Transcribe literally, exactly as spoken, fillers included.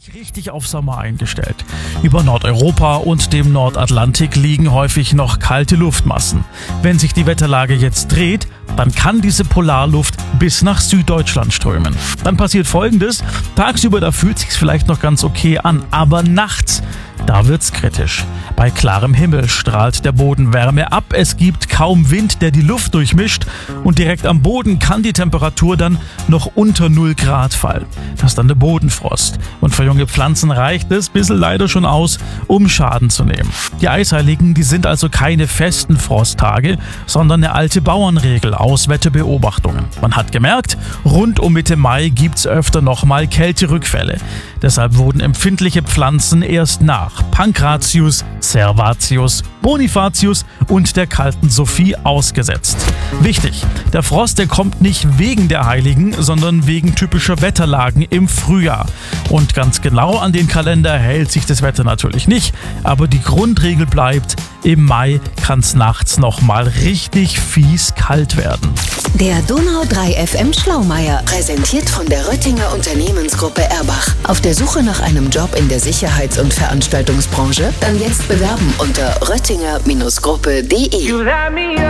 Richtig auf Sommer eingestellt. Über Nordeuropa und dem Nordatlantik liegen häufig noch kalte Luftmassen. Wenn sich die Wetterlage jetzt dreht, dann kann diese Polarluft bis nach Süddeutschland strömen. Dann passiert Folgendes: Tagsüber, da fühlt sich's vielleicht noch ganz okay an, aber nachts, da wird's kritisch. Bei klarem Himmel strahlt der Boden Wärme ab, es gibt kaum Wind, der die Luft durchmischt, und direkt am Boden kann die Temperatur dann noch unter null Grad fallen. Das ist dann der Bodenfrost. Und für junge Pflanzen reicht es bisher leider schon aus, um Schaden zu nehmen. Die Eisheiligen, die sind also keine festen Frosttage, sondern eine alte Bauernregel aus Wetterbeobachtungen. Man hat gemerkt, rund um Mitte Mai gibt's öfter nochmal Kälterückfälle. Deshalb wurden empfindliche Pflanzen erst nach Pankratius, Servatius, Bonifatius und der kalten Sophie ausgesetzt. Wichtig: Der Frost, der kommt nicht wegen der Heiligen, sondern wegen typischer Wetterlagen im Frühjahr. Und ganz genau an den Kalender hält sich das Wetter natürlich nicht, aber die Grundregel bleibt: Im Mai kann's nachts nochmal richtig fies kalt werden. Der Donau drei F M Schlaumeier, präsentiert von der Röttinger Unternehmensgruppe Erbach. Auf der Suche nach einem Job in der Sicherheits- und Veranstaltungsbranche? Dann jetzt bewerben unter röttinger Gruppe punkt de.